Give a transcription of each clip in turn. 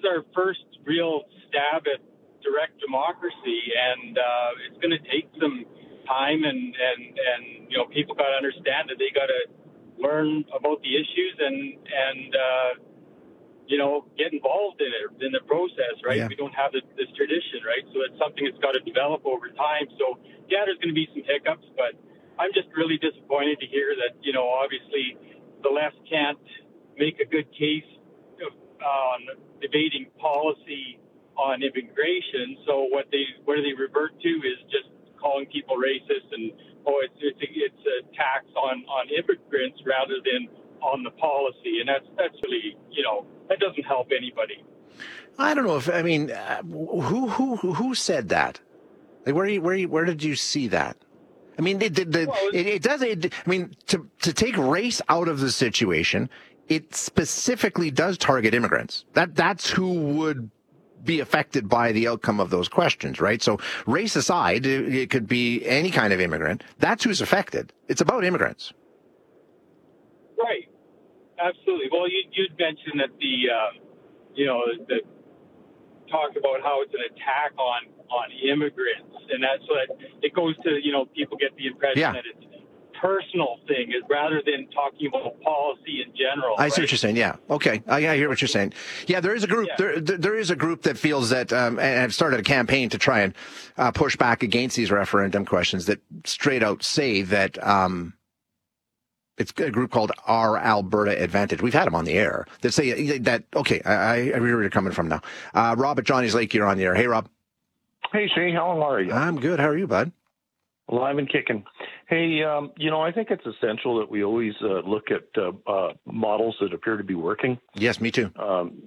our first real stab at direct democracy, and it's going to take some time, and people got to understand that they got to learn about the issues and get involved in the process, right? Yeah. We don't have this tradition, right? So it's something that's got to develop over time. So yeah, there's going to be some hiccups, but I'm just really disappointed to hear that, obviously the left can't make a good case on debating policy on immigration. So what they revert to is just calling people racist and it's a tax on immigrants rather than on the policy, and that's really that doesn't help anybody. I don't know who said that? Like where did you see that? I mean, to take race out of the situation, it specifically does target immigrants. That's who would be affected by the outcome of those questions, right? So race aside, it could be any kind of immigrant. That's who's affected. It's about immigrants. Right. Absolutely. Well, you'd mentioned that the talk about how it's an attack on immigrants, and that's what it goes to. People get the impression that it's a personal thing, rather than talking about policy in general. I see what you're saying. Yeah. Okay. I hear what you're saying. Yeah, there is a group. Yeah. There is a group that feels that, and have started a campaign to try and push back against these referendum questions that straight out say that. It's a group called Our Alberta Advantage. We've had them on the air that say that, okay, I hear where you're coming from now. Rob at Johnny's Lake, you're on the air. Hey, Rob. Hey, Shane, how are you? I'm good. How are you, bud? Alive and kicking. Hey, I think it's essential that we always look at models that appear to be working. Yes, me too.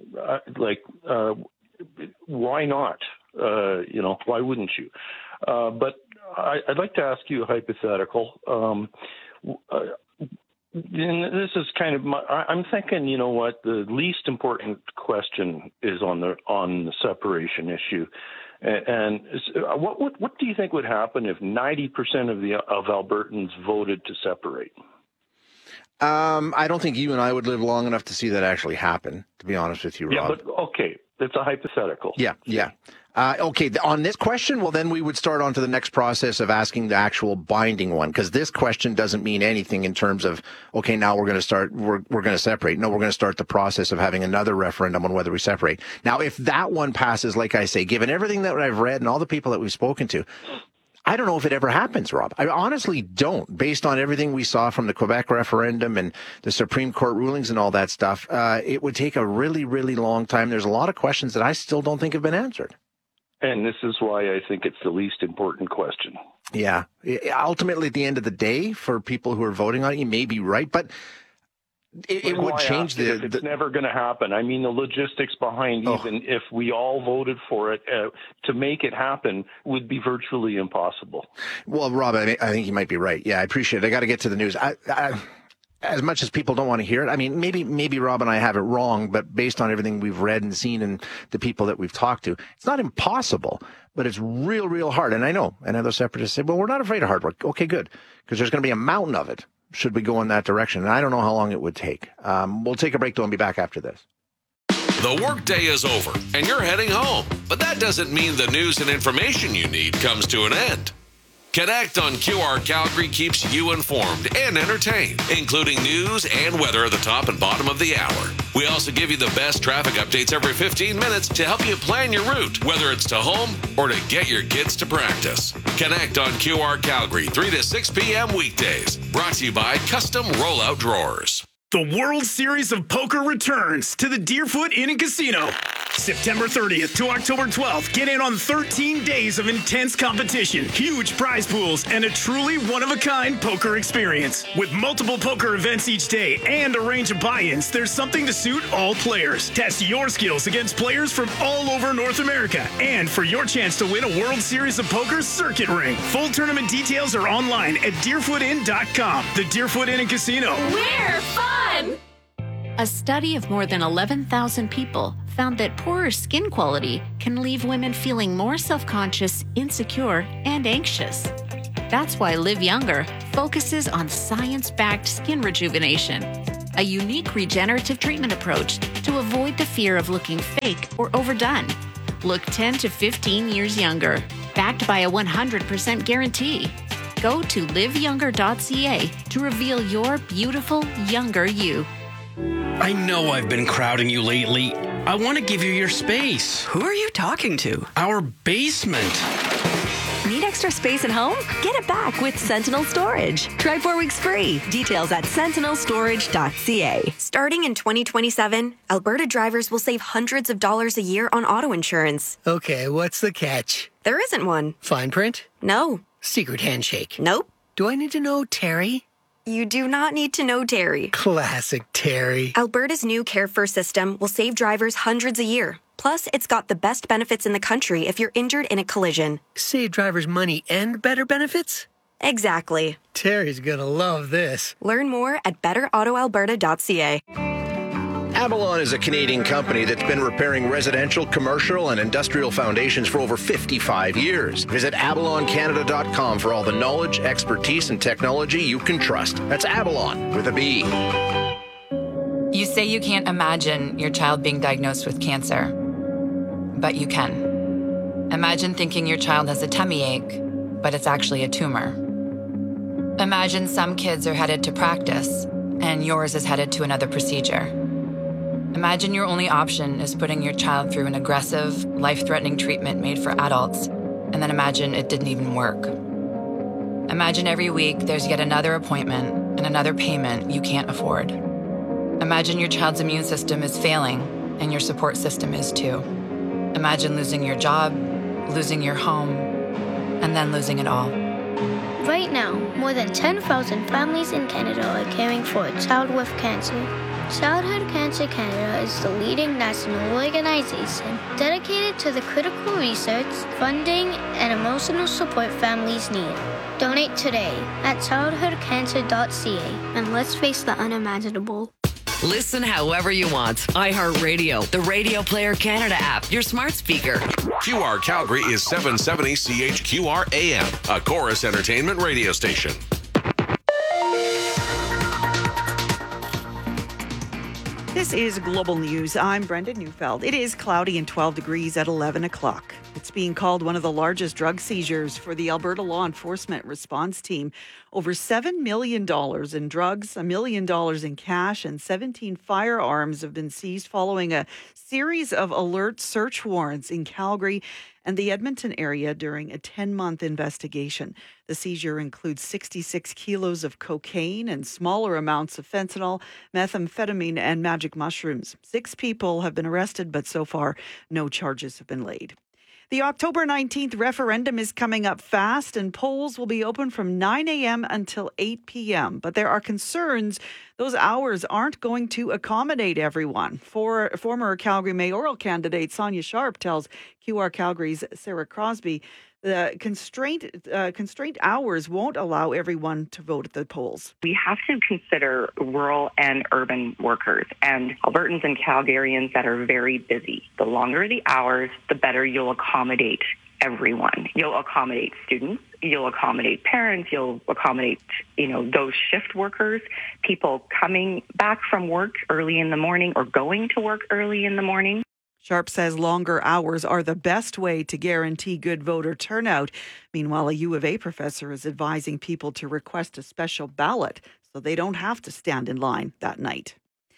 Why not? Why wouldn't you? But I'd like to ask you a hypothetical. And this is kind of I'm thinking, the least important question is on the separation issue. And what do you think would happen if 90% of Albertans voted to separate? I don't think you and I would live long enough to see that actually happen, to be honest with you, Rob. Yeah, but okay, that's a hypothetical. Yeah. Okay, on this question, well, then we would start on to the next process of asking the actual binding one, because this question doesn't mean anything in terms of, okay, now we're going to separate. No, we're going to start the process of having another referendum on whether we separate. Now, if that one passes, like I say, given everything that I've read and all the people that we've spoken to, I don't know if it ever happens, Rob. I honestly don't, based on everything we saw from the Quebec referendum and the Supreme Court rulings and all that stuff. It would take a really, really long time. There's a lot of questions that I still don't think have been answered. And this is why I think it's the least important question. Yeah. Ultimately, at the end of the day, for people who are voting on it, you may be right, but it would change it's never going to happen. I mean, the logistics behind even if we all voted for it to make it happen would be virtually impossible. Well, Rob, I think you might be right. Yeah, I appreciate it. I got to get to the news. As much as people don't want to hear it, I mean, maybe Rob and I have it wrong, but based on everything we've read and seen and the people that we've talked to, it's not impossible, but it's real, real hard. And I know, and other separatists say, well, we're not afraid of hard work. Okay, good, because there's going to be a mountain of it should we go in that direction. And I don't know how long it would take. We'll take a break, though, and be back after this. The workday is over, and you're heading home. But that doesn't mean the news and information you need comes to an end. Connect on QR Calgary keeps you informed and entertained, including news and weather at the top and bottom of the hour. We also give you the best traffic updates every 15 minutes to help you plan your route, whether it's to home or to get your kids to practice. Connect on QR Calgary, 3 to 6 p.m. weekdays. Brought to you by Custom Rollout Drawers. The World Series of Poker returns to the Deerfoot Inn & Casino. September 30th to October 12th, get in on 13 days of intense competition, huge prize pools, and a truly one-of-a-kind poker experience. With multiple poker events each day and a range of buy-ins, there's something to suit all players. Test your skills against players from all over North America. And for your chance to win a World Series of Poker circuit ring. Full tournament details are online at deerfootin.com. The Deerfoot Inn & Casino. We're fun! A study of more than 11,000 people found that poorer skin quality can leave women feeling more self-conscious, insecure, and anxious. That's why Live Younger focuses on science-backed skin rejuvenation, a unique regenerative treatment approach to avoid the fear of looking fake or overdone. Look 10 to 15 years younger, backed by a 100% guarantee. Go to liveyounger.ca to reveal your beautiful, younger you. I know I've been crowding you lately. I want to give you your space. Who are you talking to? Our basement. Need extra space at home? Get it back with Sentinel Storage. Try 4 weeks free. Details at sentinelstorage.ca. Starting in 2027, Alberta drivers will save hundreds of dollars a year on auto insurance. Okay, what's the catch? There isn't one. Fine print? No. Secret handshake? Nope. Do I need to know Terry? You do not need to know Terry. Classic Terry. Alberta's new Care First system will save drivers hundreds a year. Plus, it's got the best benefits in the country if you're injured in a collision. Save drivers money and better benefits? Exactly. Terry's gonna love this. Learn more at betterautoalberta.ca. Avalon is a Canadian company that's been repairing residential, commercial, and industrial foundations for over 55 years. Visit avaloncanada.com for all the knowledge, expertise, and technology you can trust. That's Avalon with a B. You say you can't imagine your child being diagnosed with cancer, but you can. Imagine thinking your child has a tummy ache, but it's actually a tumor. Imagine some kids are headed to practice, and yours is headed to another procedure. Imagine your only option is putting your child through an aggressive, life-threatening treatment made for adults, and then imagine it didn't even work. Imagine every week there's yet another appointment and another payment you can't afford. Imagine your child's immune system is failing, and your support system is too. Imagine losing your job, losing your home, and then losing it all. Right now, more than 10,000 families in Canada are caring for a child with cancer. Childhood Cancer Canada is the leading national organization dedicated to the critical research, funding, and emotional support families need. Donate today at childhoodcancer.ca and let's face the unimaginable. Listen however you want. iHeartRadio, the Radio Player Canada app, your smart speaker. QR Calgary is 770 CHQR AM, a Chorus Entertainment radio station. This is Global News. I'm Brenda Neufeld. It is cloudy and 12 degrees at 11 o'clock. It's being called one of the largest drug seizures for the Alberta Law Enforcement Response Team. Over $7 million in drugs, $1 million in cash, and 17 firearms have been seized following a series of alert search warrants in Calgary and the Edmonton area during a 10-month investigation. The seizure includes 66 kilos of cocaine and smaller amounts of fentanyl, methamphetamine, and magic mushrooms. 6 people have been arrested, but so far, no charges have been laid. The October 19th referendum is coming up fast, and polls will be open from 9 a.m. until 8 p.m. But there are concerns those hours aren't going to accommodate everyone. Former Calgary mayoral candidate Sonia Sharp tells QR Calgary's Sarah Crosby the constraint hours won't allow everyone to vote at the polls. We have to consider rural and urban workers and Albertans and Calgarians that are very busy. The longer the hours, the better you'll accommodate everyone. You'll accommodate students, you'll accommodate parents, you'll accommodate, those shift workers, people coming back from work early in the morning or going to work early in the morning. Sharp says longer hours are the best way to guarantee good voter turnout. Meanwhile, a U of A professor is advising people to request a special ballot so they don't have to stand in line that night.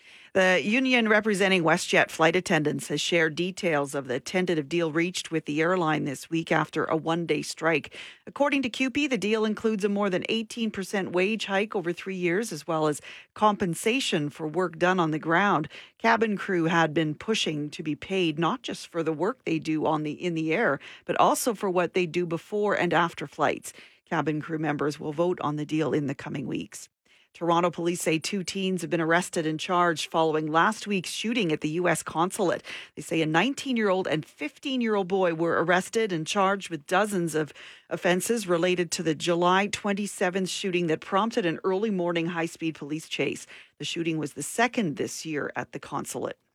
The union representing WestJet flight attendants has shared details of the tentative deal reached with the airline this week after a one-day strike. According to CUPE, the deal includes a more than 18% wage hike over 3 years, as well as compensation for work done on the ground. Cabin crew had been pushing to be paid not just for the work they do in the air, but also for what they do before and after flights. Cabin crew members will vote on the deal in the coming weeks. Toronto police say 2 teens have been arrested and charged following last week's shooting at the U.S. consulate. They say a 19-year-old and 15-year-old boy were arrested and charged with dozens of offenses related to the July 27th shooting that prompted an early morning high-speed police chase. The shooting was the second this year at the consulate.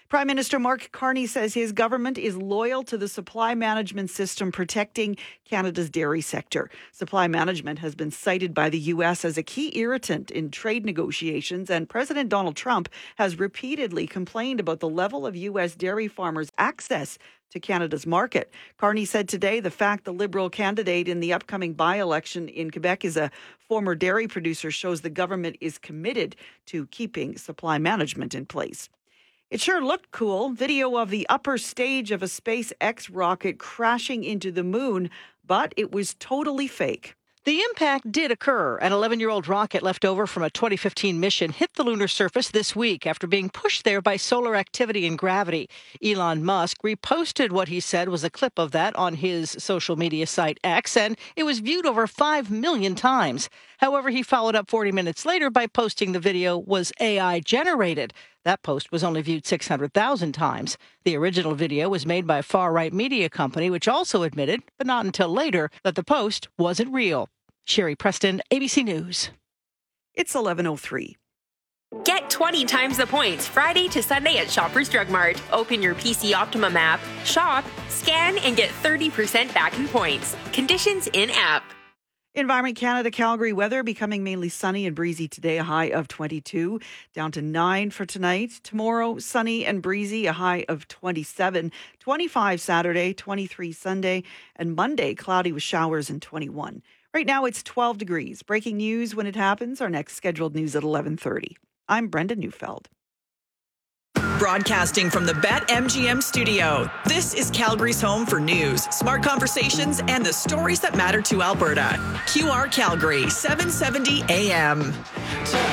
Prime Minister Mark Carney says his government is loyal to the supply management system protecting Canada's dairy sector. Supply management has been cited by the U.S. as a key irritant in trade negotiations, and President Donald Trump has repeatedly complained about the level of U.S. dairy farmers' access to Canada's market. Carney said today the fact the Liberal candidate in the upcoming by-election in Quebec is a former dairy producer shows the government is committed to keeping supply management in place. It sure looked cool. Video of the upper stage of a SpaceX rocket crashing into the moon, but it was totally fake. The impact did occur. An 11-year-old rocket left over from a 2015 mission hit the lunar surface this week after being pushed there by solar activity and gravity. Elon Musk reposted what he said was a clip of that on his social media site X, and it was viewed over 5 million times. However, he followed up 40 minutes later by posting the video was AI generated. That post was only viewed 600,000 times. The original video was made by a far-right media company, which also admitted, but not until later, that the post wasn't real. Sherry Preston, ABC News. It's 11:03. Get 20 times the points Friday to Sunday at Shoppers Drug Mart. Open your PC Optimum app, shop, scan, and get 30% back in points. Conditions in-app. Environment Canada Calgary weather becoming mainly sunny and breezy today, a high of 22, down to 9 for tonight. Tomorrow, sunny and breezy, a high of 27, 25 Saturday, 23 Sunday, and Monday, cloudy with showers and 21. Right now, it's 12 degrees. Breaking news when it happens. Our next scheduled news at 11:30. I'm Brenda Neufeld. Broadcasting from the BetMGM studio, this is Calgary's home for news, smart conversations, and the stories that matter to Alberta. QR Calgary, 770 AM.